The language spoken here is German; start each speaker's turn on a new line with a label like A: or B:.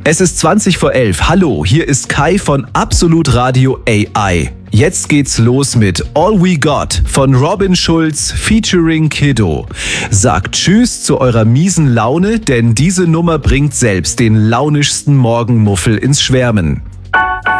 A: Es ist 20 vor 11. Hallo, hier ist Kai von Absolut Radio AI. Jetzt geht's los mit All We Got von Robin Schulz featuring Kiddo. Sagt Tschüss zu eurer miesen Laune, denn diese Nummer bringt selbst den launischsten Morgenmuffel ins Schwärmen.